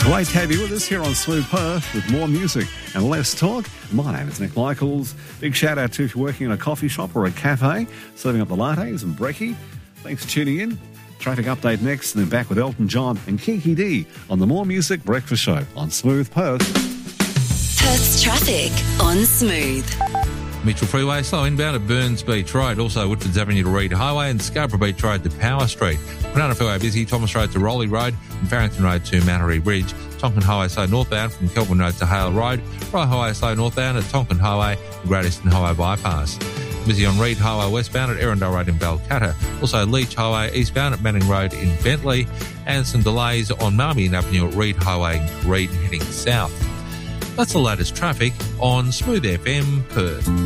Great to have you with us here on Smooth Perth with more music and less talk. My name is Nick Michaels. Big shout out to if you're working in a coffee shop or a cafe, serving up the lattes and brekkie. Thanks for tuning in. Traffic update next, and then back with Elton John and Kiki D on the More Music Breakfast Show on Smooth Perth. Perth's traffic on Smooth. Mitchell Freeway, slow inbound at Burns Beach Road, also Woodfords Avenue to Reed Highway and Scarborough Beach Road to Power Street. Banana Freeway busy, Thomas Road to Rowley Road and Farrington Road to Mannery Bridge. Tonkin Highway slow northbound from Kelvin Road to Hale Road. Royal Highway slow northbound at Tonkin Highway and Great Eastern Highway Bypass. Busy on Reed Highway westbound at Erindale Road in Balcatta. Also Leach Highway eastbound at Manning Road in Bentley. And some delays on Marmion Avenue at Reed Highway in Reed heading south. That's the latest traffic on Smooth FM Perth.